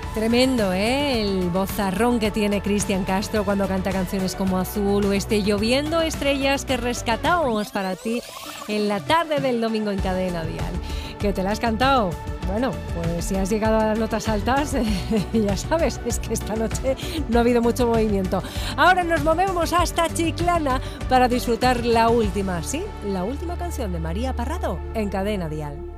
Tremendo, ¿eh? El vozarrón que tiene Cristian Castro cuando canta canciones como Azul o Lloviendo Estrellas que rescatamos para ti en la tarde del domingo en Cadena Dial. ¿Que te la has cantado? Bueno, pues si has llegado a las notas altas, ya sabes, es que esta noche no ha habido mucho movimiento. Ahora nos movemos hasta Chiclana para disfrutar la última canción de María Parrado en Cadena Dial.